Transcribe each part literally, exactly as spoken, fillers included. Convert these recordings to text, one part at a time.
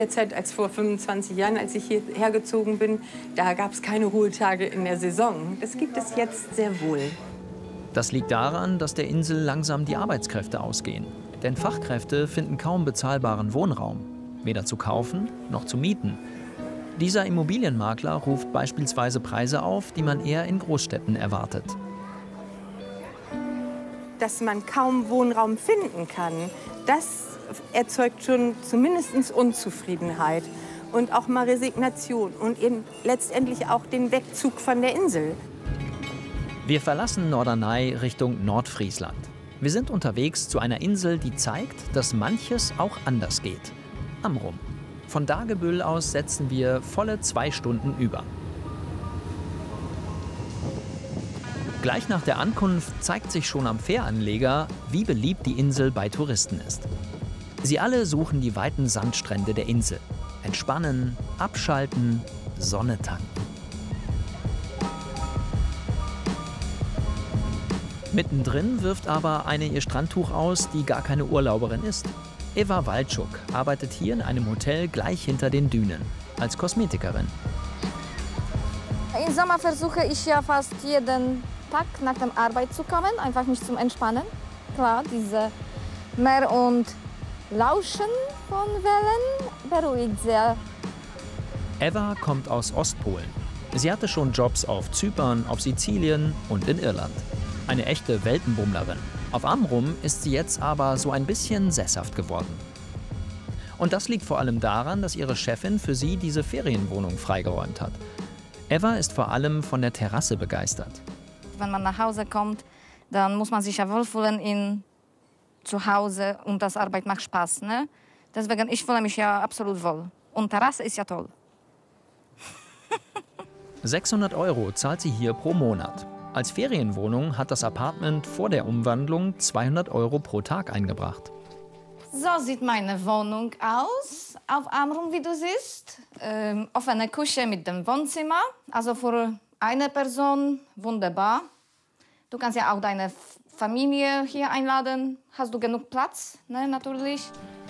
Zeit als vor fünfundzwanzig Jahren, als ich hierher gezogen bin, da gab es keine Ruhetage in der Saison. Das gibt es jetzt sehr wohl. Das liegt daran, dass der Insel langsam die Arbeitskräfte ausgehen. Denn Fachkräfte finden kaum bezahlbaren Wohnraum. Weder zu kaufen noch zu mieten. Dieser Immobilienmakler ruft beispielsweise Preise auf, die man eher in Großstädten erwartet. Dass man kaum Wohnraum finden kann, das erzeugt schon zumindest Unzufriedenheit und auch mal Resignation und eben letztendlich auch den Wegzug von der Insel. Wir verlassen Norderney Richtung Nordfriesland. Wir sind unterwegs zu einer Insel, die zeigt, dass manches auch anders geht. Amrum. Von Dagebüll aus setzen wir volle zwei Stunden über. Gleich nach der Ankunft zeigt sich schon am Fähranleger, wie beliebt die Insel bei Touristen ist. Sie alle suchen die weiten Sandstrände der Insel. Entspannen, abschalten, Sonne tanken. Mittendrin wirft aber eine ihr Strandtuch aus, die gar keine Urlauberin ist. Eva Walczuk arbeitet hier in einem Hotel gleich hinter den Dünen, als Kosmetikerin. Im Sommer versuche ich ja fast jeden Tag nach der Arbeit zu kommen, einfach mich zum Entspannen. Klar, diese Meer und Lauschen von Wellen beruhigt sehr. Eva kommt aus Ostpolen. Sie hatte schon Jobs auf Zypern, auf Sizilien und in Irland. Eine echte Weltenbummlerin. Auf Amrum ist sie jetzt aber so ein bisschen sesshaft geworden. Und das liegt vor allem daran, dass ihre Chefin für sie diese Ferienwohnung freigeräumt hat. Eva ist vor allem von der Terrasse begeistert. Wenn man nach Hause kommt, dann muss man sich ja wohlfühlen in zu Hause und das Arbeit macht Spaß. Ne? Deswegen, ich fühle mich ja absolut wohl. Und Terrasse ist ja toll. sechshundert Euro zahlt sie hier pro Monat. Als Ferienwohnung hat das Apartment vor der Umwandlung zweihundert Euro pro Tag eingebracht. So sieht meine Wohnung aus auf Amrum, wie du siehst. Ähm, offene Küche mit dem Wohnzimmer. Also für eine Person wunderbar. Du kannst ja auch deine Familie hier einladen. Hast du genug Platz, ne, natürlich.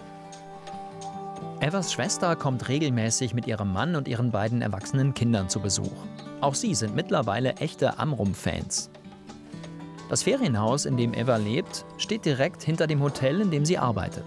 Evas Schwester kommt regelmäßig mit ihrem Mann und ihren beiden erwachsenen Kindern zu Besuch. Auch sie sind mittlerweile echte Amrum-Fans. Das Ferienhaus, in dem Eva lebt, steht direkt hinter dem Hotel, in dem sie arbeitet.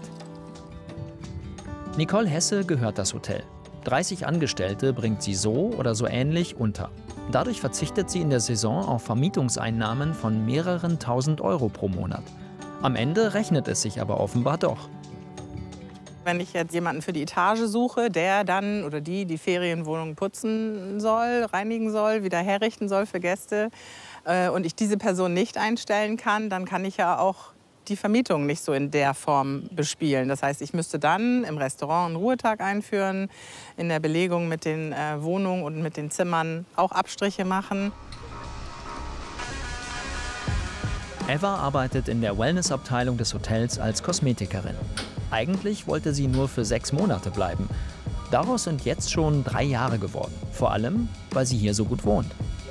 Nicole Hesse gehört das Hotel. dreißig Angestellte bringt sie so oder so ähnlich unter. Dadurch verzichtet sie in der Saison auf Vermietungseinnahmen von mehreren tausend Euro pro Monat. Am Ende rechnet es sich aber offenbar doch. Wenn ich jetzt jemanden für die Etage suche, der dann oder die die Ferienwohnung putzen soll, reinigen soll, wieder herrichten soll für Gäste äh, und ich diese Person nicht einstellen kann, dann kann ich ja auch die Vermietung nicht so in der Form bespielen. Das heißt, ich müsste dann im Restaurant einen Ruhetag einführen, in der Belegung mit den äh, Wohnungen und mit den Zimmern auch Abstriche machen. Eva arbeitet in der Wellnessabteilung des Hotels als Kosmetikerin. Eigentlich wollte sie nur für sechs Monate bleiben. Daraus sind jetzt schon drei Jahre geworden. Vor allem, weil sie hier so gut wohnt.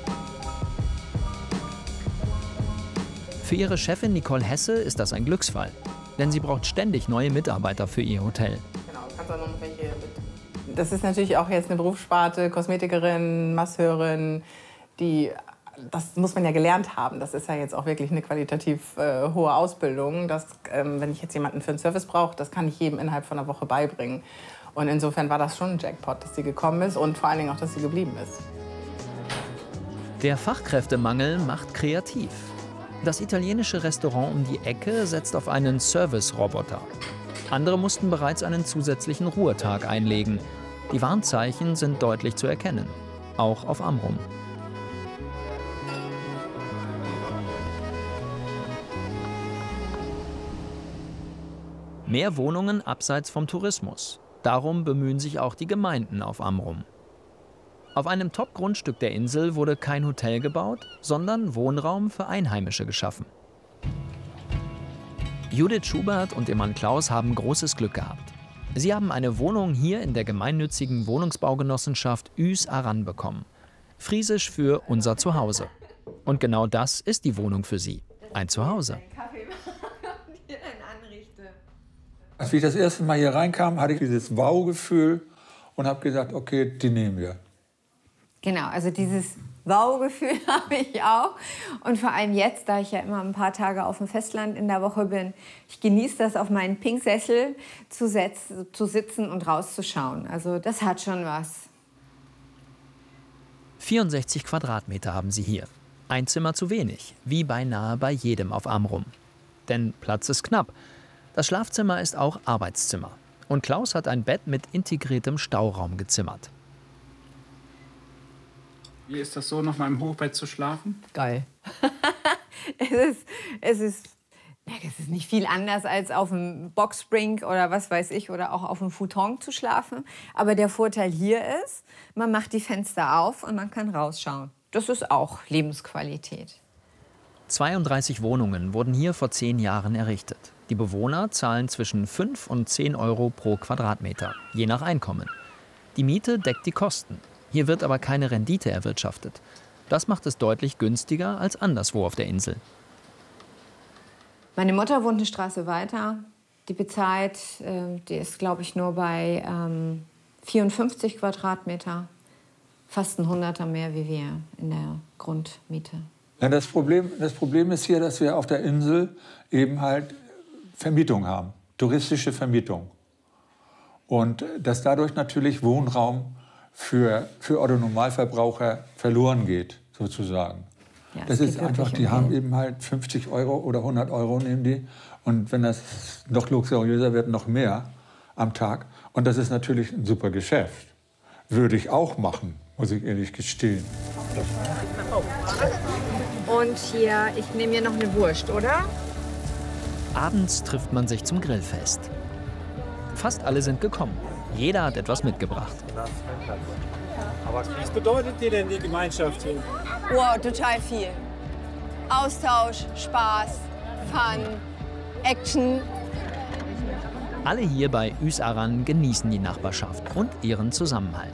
Für ihre Chefin Nicole Hesse ist das ein Glücksfall. Denn sie braucht ständig neue Mitarbeiter für ihr Hotel. Genau, kannst auch noch welche mit. Das ist natürlich auch jetzt eine Berufssparte, Kosmetikerin, Masseurin, die, das muss man ja gelernt haben. Das ist ja jetzt auch wirklich eine qualitativ äh, hohe Ausbildung. Dass, ähm, wenn ich jetzt jemanden für einen Service brauche, das kann ich jedem innerhalb von einer Woche beibringen. Und insofern war das schon ein Jackpot, dass sie gekommen ist und vor allen Dingen auch, dass sie geblieben ist. Der Fachkräftemangel macht kreativ. Das italienische Restaurant um die Ecke setzt auf einen Service-Roboter. Andere mussten bereits einen zusätzlichen Ruhetag einlegen. Die Warnzeichen sind deutlich zu erkennen, auch auf Amrum. Mehr Wohnungen abseits vom Tourismus. Darum bemühen sich auch die Gemeinden auf Amrum. Auf einem Top-Grundstück der Insel wurde kein Hotel gebaut, sondern Wohnraum für Einheimische geschaffen. Judith Schubert und ihr Mann Klaus haben großes Glück gehabt. Sie haben eine Wohnung hier in der gemeinnützigen Wohnungsbaugenossenschaft Üs Aran bekommen. Friesisch für unser Zuhause. Und genau das ist die Wohnung für sie. Ein Zuhause. Als ich das erste Mal hier reinkam, hatte ich dieses Wow-Gefühl und habe gesagt, okay, die nehmen wir. Genau, also dieses Wow-Gefühl habe ich auch. Und vor allem jetzt, da ich ja immer ein paar Tage auf dem Festland in der Woche bin, ich genieße das, auf meinen Pinksessel zu, setz- zu sitzen und rauszuschauen. Also das hat schon was. vierundsechzig Quadratmeter haben sie hier. Ein Zimmer zu wenig, wie beinahe bei jedem auf Amrum. Denn Platz ist knapp. Das Schlafzimmer ist auch Arbeitszimmer. Und Klaus hat ein Bett mit integriertem Stauraum gezimmert. Wie ist das so, noch mal im Hochbett zu schlafen? Geil. es, ist, es, ist, es ist nicht viel anders als auf dem Boxspring oder was weiß ich oder auch auf dem Futon zu schlafen. Aber der Vorteil hier ist, man macht die Fenster auf und man kann rausschauen. Das ist auch Lebensqualität. zweiunddreißig Wohnungen wurden hier vor zehn Jahren errichtet. Die Bewohner zahlen zwischen fünf und zehn Euro pro Quadratmeter, je nach Einkommen. Die Miete deckt die Kosten. Hier wird aber keine Rendite erwirtschaftet. Das macht es deutlich günstiger als anderswo auf der Insel. Meine Mutter wohnt eine Straße weiter. Die bezahlt, äh, die ist, glaube ich, nur bei ähm, vierundfünfzig Quadratmeter. Fast ein Hunderter mehr wie wir in der Grundmiete. Ja, das Problem, das Problem ist hier, dass wir auf der Insel eben halt Vermietung haben, touristische Vermietung. Und dass dadurch natürlich Wohnraum für, für Otto-Normalverbraucher verloren geht, sozusagen. Ja, das ist einfach, die um haben eben halt fünfzig Euro oder hundert Euro nehmen die. Und wenn das noch luxuriöser wird, noch mehr am Tag. Und das ist natürlich ein super Geschäft. Würde ich auch machen, muss ich ehrlich gestehen. Und hier, ich nehme hier noch eine Wurst, oder? Abends trifft man sich zum Grillfest. Fast alle sind gekommen. Jeder hat etwas mitgebracht. Was bedeutet dir denn die Gemeinschaft hier? Wow, total viel. Austausch, Spaß, Fun, Action. Alle hier bei Üsaran genießen die Nachbarschaft und ihren Zusammenhalt.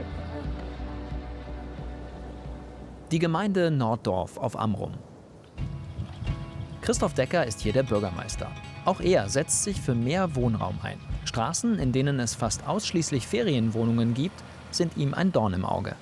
Die Gemeinde Norddorf auf Amrum. Christoph Decker ist hier der Bürgermeister. Auch er setzt sich für mehr Wohnraum ein. Straßen, in denen es fast ausschließlich Ferienwohnungen gibt, sind ihm ein Dorn im Auge.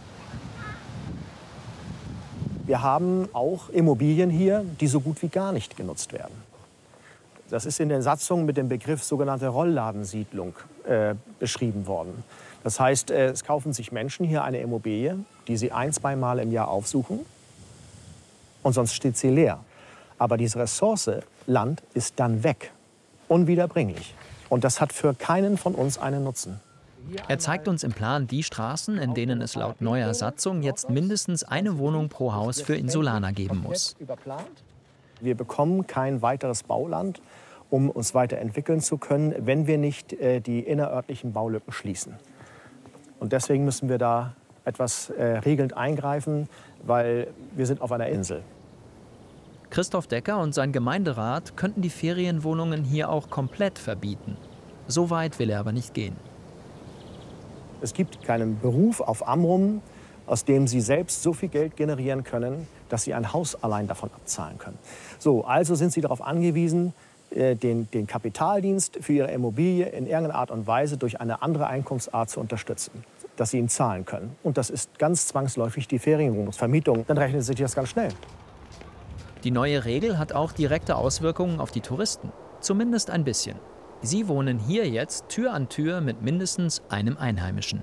Wir haben auch Immobilien hier, die so gut wie gar nicht genutzt werden. Das ist in den Satzungen mit dem Begriff sogenannte Rollladensiedlung äh, beschrieben worden. Das heißt, äh, es kaufen sich Menschen hier eine Immobilie, die sie ein-, zweimal im Jahr aufsuchen und sonst steht sie leer. Aber diese Ressource Land ist dann weg, unwiederbringlich. Und das hat für keinen von uns einen Nutzen. Er zeigt uns im Plan die Straßen, in denen es laut neuer Satzung jetzt mindestens eine Wohnung pro Haus für Insulaner geben muss. Wir bekommen kein weiteres Bauland, um uns weiterentwickeln zu können, wenn wir nicht äh, die innerörtlichen Baulücken schließen. Und deswegen müssen wir da etwas äh, regelnd eingreifen, weil wir sind auf einer Insel. Christoph Decker und sein Gemeinderat könnten die Ferienwohnungen hier auch komplett verbieten. So weit will er aber nicht gehen. Es gibt keinen Beruf auf Amrum, aus dem Sie selbst so viel Geld generieren können, dass Sie ein Haus allein davon abzahlen können. So, also sind Sie darauf angewiesen, den, den Kapitaldienst für Ihre Immobilie in irgendeiner Art und Weise durch eine andere Einkunftsart zu unterstützen, dass Sie ihn zahlen können. Und das ist ganz zwangsläufig die Ferienwohnungsvermietung. Dann rechnet sich das ganz schnell. Die neue Regel hat auch direkte Auswirkungen auf die Touristen. Zumindest ein bisschen. Sie wohnen hier jetzt Tür an Tür mit mindestens einem Einheimischen.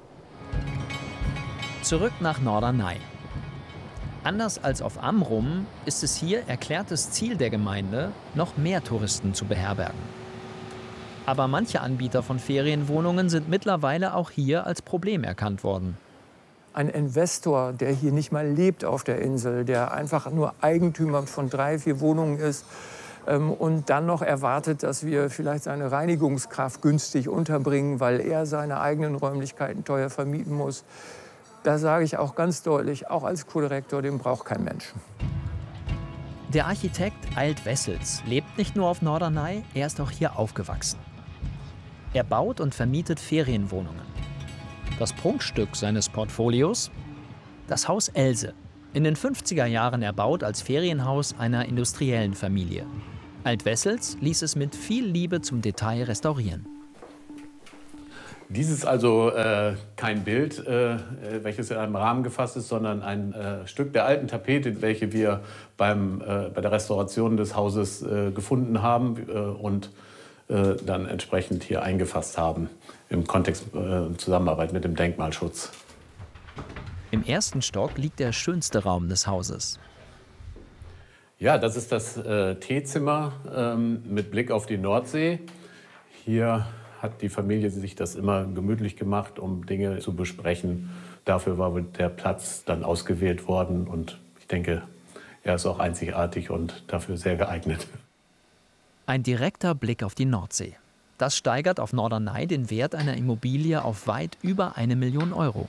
Zurück nach Norderney. Anders als auf Amrum ist es hier erklärtes Ziel der Gemeinde, noch mehr Touristen zu beherbergen. Aber manche Anbieter von Ferienwohnungen sind mittlerweile auch hier als Problem erkannt worden. Ein Investor, der hier nicht mal lebt auf der Insel, der einfach nur Eigentümer von drei, vier Wohnungen ist ähm, und dann noch erwartet, dass wir vielleicht seine Reinigungskraft günstig unterbringen, weil er seine eigenen Räumlichkeiten teuer vermieten muss. Da sage ich auch ganz deutlich, auch als Co-Direktor, den braucht kein Mensch. Der Architekt Eilt Wessels lebt nicht nur auf Norderney, er ist auch hier aufgewachsen. Er baut und vermietet Ferienwohnungen. Das Prunkstück seines Portfolios? Das Haus Else, in den fünfziger Jahren erbaut als Ferienhaus einer industriellen Familie. Alt-Wessels ließ es mit viel Liebe zum Detail restaurieren. Dies ist also äh, kein Bild, äh, welches in einem Rahmen gefasst ist, sondern ein äh, Stück der alten Tapete, welche wir beim, äh, bei der Restauration des Hauses äh, gefunden haben äh, und äh, dann entsprechend hier eingefasst haben im Kontext äh, Zusammenarbeit mit dem Denkmalschutz. Im ersten Stock liegt der schönste Raum des Hauses. Ja, das ist das äh, Teezimmer ähm, mit Blick auf die Nordsee. Hier hat die Familie sich das immer gemütlich gemacht, um Dinge zu besprechen. Dafür war der Platz dann ausgewählt worden und ich denke, er ist auch einzigartig und dafür sehr geeignet. Ein direkter Blick auf die Nordsee. Das steigert auf Norderney den Wert einer Immobilie auf weit über eine Million Euro.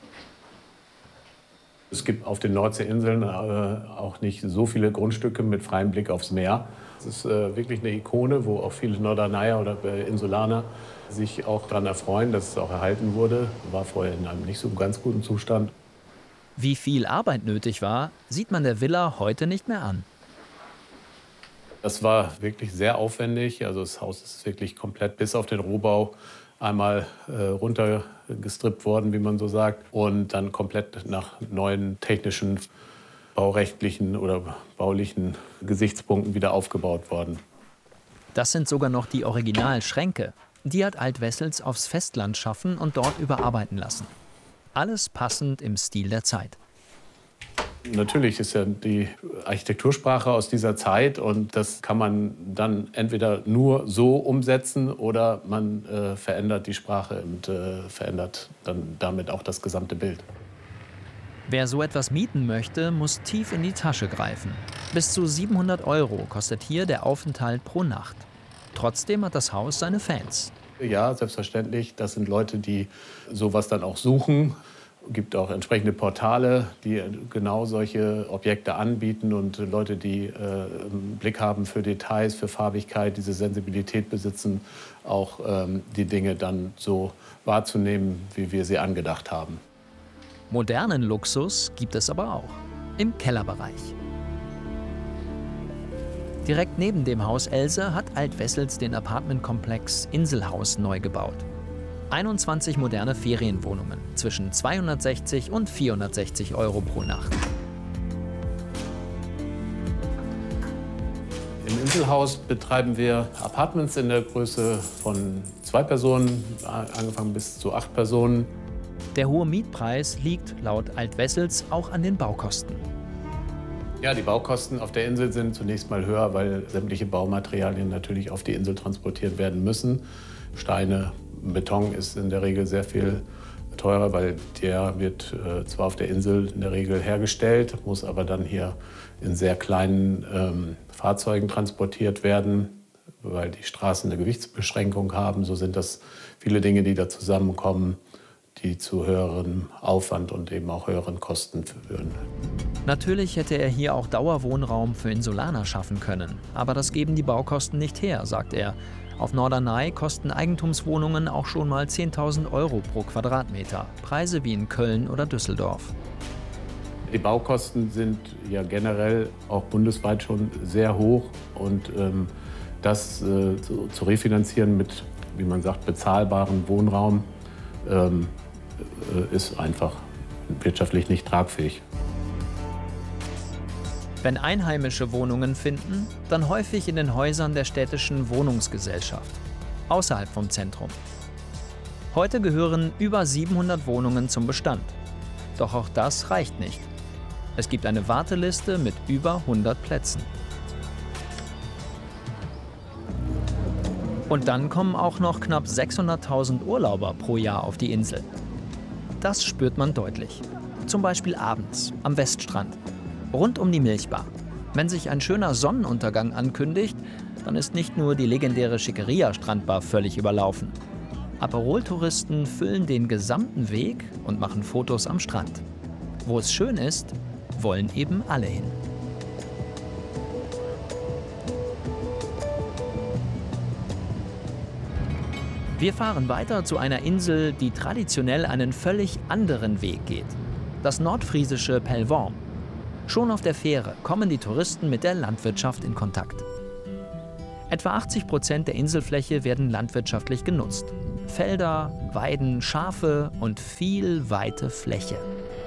Es gibt auf den Nordseeinseln äh, auch nicht so viele Grundstücke mit freiem Blick aufs Meer. Es ist äh, wirklich eine Ikone, wo auch viele Norderneyer oder äh, Insulaner sich auch daran erfreuen, dass es auch erhalten wurde. War vorher in einem nicht so ganz guten Zustand. Wie viel Arbeit nötig war, sieht man der Villa heute nicht mehr an. Das war wirklich sehr aufwendig. Also das Haus ist wirklich komplett bis auf den Rohbau einmal äh, runtergestrippt worden, wie man so sagt, und dann komplett nach neuen technischen, baurechtlichen oder baulichen Gesichtspunkten wieder aufgebaut worden. Das sind sogar noch die Originalschränke. Die hat Alt-Wessels aufs Festland schaffen und dort überarbeiten lassen. Alles passend im Stil der Zeit. Natürlich ist ja die Architektursprache aus dieser Zeit und das kann man dann entweder nur so umsetzen oder man äh, verändert die Sprache und äh, verändert dann damit auch das gesamte Bild. Wer so etwas mieten möchte, muss tief in die Tasche greifen. Bis zu siebenhundert Euro kostet hier der Aufenthalt pro Nacht. Trotzdem hat das Haus seine Fans. Ja, selbstverständlich. Das sind Leute, die sowas dann auch suchen. Es gibt auch entsprechende Portale, die genau solche Objekte anbieten und Leute, die äh, einen Blick haben für Details, für Farbigkeit, diese Sensibilität besitzen, auch ähm, die Dinge dann so wahrzunehmen, wie wir sie angedacht haben. Modernen Luxus gibt es aber auch im Kellerbereich. Direkt neben dem Haus Else hat Alt-Wessels den Apartmentkomplex Inselhaus neu gebaut. einundzwanzig moderne Ferienwohnungen zwischen zweihundertsechzig und vierhundertsechzig Euro pro Nacht. Im Inselhaus betreiben wir Apartments in der Größe von zwei Personen, angefangen bis zu acht Personen. Der hohe Mietpreis liegt laut Alt-Wessels auch an den Baukosten. Ja, die Baukosten auf der Insel sind zunächst mal höher, weil sämtliche Baumaterialien natürlich auf die Insel transportiert werden müssen. Steine, Beton ist in der Regel sehr viel teurer, weil der wird äh, zwar auf der Insel in der Regel hergestellt, muss aber dann hier in sehr kleinen ähm, Fahrzeugen transportiert werden, weil die Straßen eine Gewichtsbeschränkung haben. So sind das viele Dinge, die da zusammenkommen, die zu höherem Aufwand und eben auch höheren Kosten führen. Natürlich hätte er hier auch Dauerwohnraum für Insulaner schaffen können. Aber das geben die Baukosten nicht her, sagt er. Auf Norderney kosten Eigentumswohnungen auch schon mal zehntausend Euro pro Quadratmeter. Preise wie in Köln oder Düsseldorf. Die Baukosten sind ja generell auch bundesweit schon sehr hoch. Und ähm, das äh, zu, zu refinanzieren mit, wie man sagt, bezahlbarem Wohnraum, ähm, ist einfach wirtschaftlich nicht tragfähig. Wenn Einheimische Wohnungen finden, dann häufig in den Häusern der städtischen Wohnungsgesellschaft, außerhalb vom Zentrum. Heute gehören über siebenhundert Wohnungen zum Bestand. Doch auch das reicht nicht. Es gibt eine Warteliste mit über hundert Plätzen. Und dann kommen auch noch knapp sechshunderttausend Urlauber pro Jahr auf die Insel. Das spürt man deutlich. Zum Beispiel abends am Weststrand, rund um die Milchbar. Wenn sich ein schöner Sonnenuntergang ankündigt, dann ist nicht nur die legendäre Schickeria-Strandbar völlig überlaufen. Aperol-Touristen füllen den gesamten Weg und machen Fotos am Strand. Wo es schön ist, wollen eben alle hin. Wir fahren weiter zu einer Insel, die traditionell einen völlig anderen Weg geht. Das nordfriesische Pellworm. Schon auf der Fähre kommen die Touristen mit der Landwirtschaft in Kontakt. Etwa achtzig Prozent der Inselfläche werden landwirtschaftlich genutzt. Felder, Weiden, Schafe und viel weite Fläche.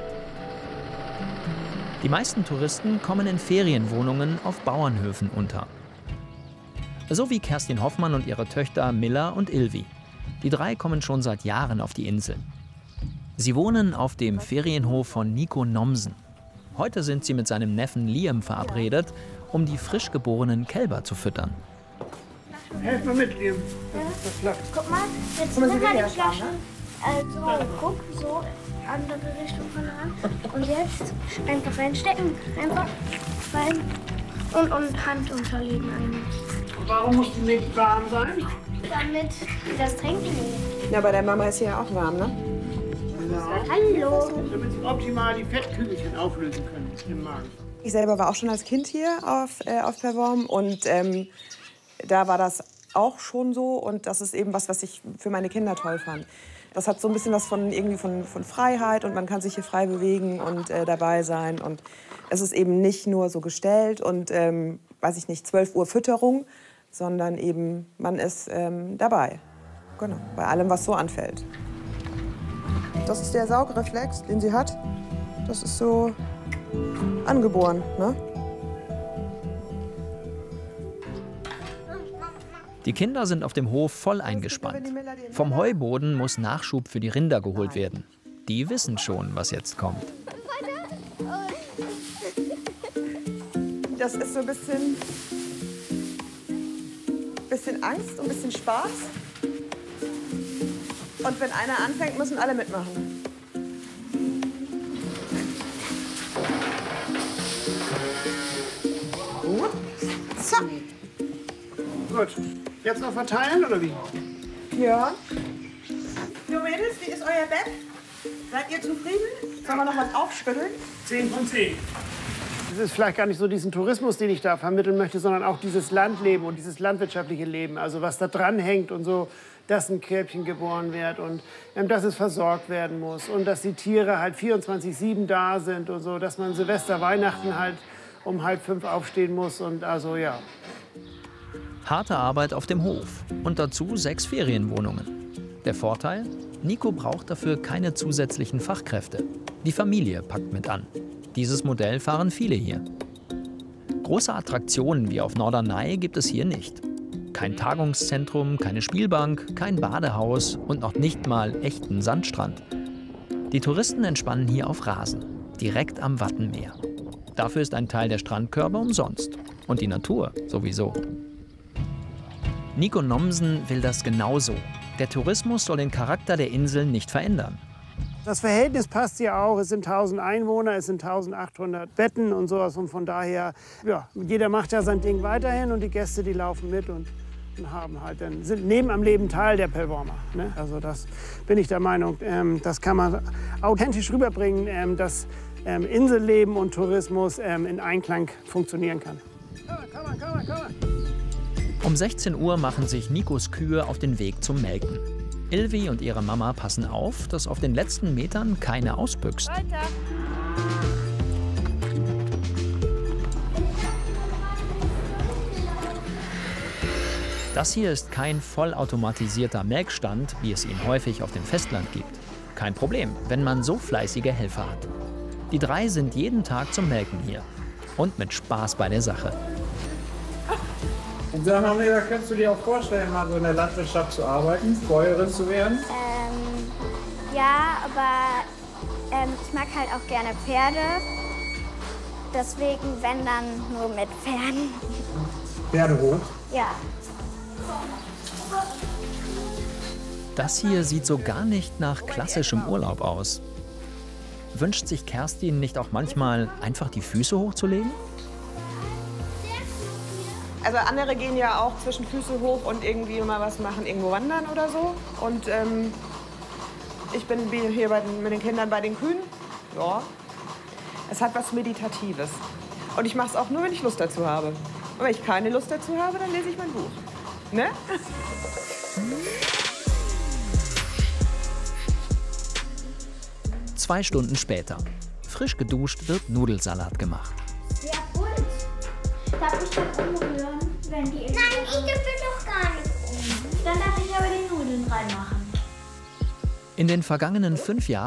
Die meisten Touristen kommen in Ferienwohnungen auf Bauernhöfen unter. So wie Kerstin Hoffmann und ihre Töchter Milla und Ilvi. Die drei kommen schon seit Jahren auf die Insel. Sie wohnen auf dem Ferienhof von Nico Nomsen. Heute sind sie mit seinem Neffen Liam verabredet, um die frisch geborenen Kälber zu füttern. Helf mal mit, Liam. Das klappt. Guck mal, jetzt nimm mal die Flaschen. Also, guck, so, andere Richtung von der Hand. Und jetzt einfach reinstecken. Einfach rein und, und Hand unterlegen eigentlich. Und warum muss die Milch warm sein? Damit das Tränken. Ja, bei der Mama ist hier auch warm, ne? Genau. Hallo. Damit sie optimal die Fettkügelchen auflösen können im Magen. Ich selber war auch schon als Kind hier auf, äh, auf Perworm und ähm, da war das auch schon so und das ist eben was, was ich für meine Kinder toll fand. Das hat so ein bisschen was von, irgendwie von, von Freiheit und man kann sich hier frei bewegen und äh, dabei sein und es ist eben nicht nur so gestellt und, ähm, weiß ich nicht, zwölf Uhr Fütterung, sondern eben man ist ähm, dabei, genau, bei allem, was so anfällt. Das ist der Saugreflex, den sie hat. Das ist so angeboren, ne? Die Kinder sind auf dem Hof voll eingespannt. Vom Heuboden muss Nachschub für die Rinder geholt werden. Die wissen schon, was jetzt kommt. Das ist so ein bisschen, bisschen Angst und ein bisschen Spaß. Und wenn einer anfängt, müssen alle mitmachen. Zack. Gut. Jetzt noch verteilen, oder wie? Ja. Jo Mädels, wie ist euer Bett? Seid ihr zufrieden? Sollen wir noch was aufschütteln? Zehn von zehn. Es ist vielleicht gar nicht so diesen Tourismus, den ich da vermitteln möchte, sondern auch dieses Landleben und dieses landwirtschaftliche Leben. Also was da dran hängt und so, dass ein Kälbchen geboren wird und ähm, dass es versorgt werden muss und dass die Tiere halt vierundzwanzig sieben da sind und so, dass man Silvester, Weihnachten halt um halb fünf aufstehen muss und also ja. Harte Arbeit auf dem Hof und dazu sechs Ferienwohnungen. Der Vorteil? Nico braucht dafür keine zusätzlichen Fachkräfte. Die Familie packt mit an. Dieses Modell fahren viele hier. Große Attraktionen wie auf Norderney gibt es hier nicht. Kein Tagungszentrum, keine Spielbank, kein Badehaus und noch nicht mal echten Sandstrand. Die Touristen entspannen hier auf Rasen, direkt am Wattenmeer. Dafür ist ein Teil der Strandkörbe umsonst. Und die Natur sowieso. Nico Nomsen will das genauso. Der Tourismus soll den Charakter der Insel nicht verändern. Das Verhältnis passt ja auch. Es sind tausend Einwohner, es sind eintausendachthundert Betten und sowas. Und von daher, ja, jeder macht ja sein Ding weiterhin und die Gäste, die laufen mit und, und haben halt dann, sind neben am Leben Teil der Perwormer. Ne? Also das bin ich der Meinung, ähm, das kann man authentisch rüberbringen, ähm, dass ähm, Inselleben und Tourismus ähm, in Einklang funktionieren kann. Komm mal, komm mal, komm mal. Um sechzehn Uhr machen sich Nikos Kühe auf den Weg zum Melken. Ilvi und ihre Mama passen auf, dass auf den letzten Metern keine ausbüchst. Weiter. Das hier ist kein vollautomatisierter Melkstand, wie es ihn häufig auf dem Festland gibt. Kein Problem, wenn man so fleißige Helfer hat. Die drei sind jeden Tag zum Melken hier. Und mit Spaß bei der Sache. Und sag mal, Mira, kannst du dir auch vorstellen, mal so in der Landwirtschaft zu arbeiten, Bäuerin zu werden? Ähm, ja, aber ähm, ich mag halt auch gerne Pferde. Deswegen, wenn dann nur mit Pferden. Pferdehof? Ja. Das hier sieht so gar nicht nach klassischem Urlaub aus. Wünscht sich Kerstin nicht auch manchmal, einfach die Füße hochzulegen? Also andere gehen ja auch zwischen Füße hoch und irgendwie mal was machen, irgendwo wandern oder so. Und ähm, ich bin hier bei den, mit den Kindern bei den Kühen. Ja, es hat was Meditatives. Und ich mache es auch nur, wenn ich Lust dazu habe. Und wenn ich keine Lust dazu habe, dann lese ich mein Buch. Ne? Zwei Stunden später. Frisch geduscht wird Nudelsalat gemacht. Sehr gut. Darf ich das umrühren? Wenn die Nein, ich dürfte doch gar nicht um. Dann darf ich aber die Nudeln reinmachen. In den vergangenen fünf Jahren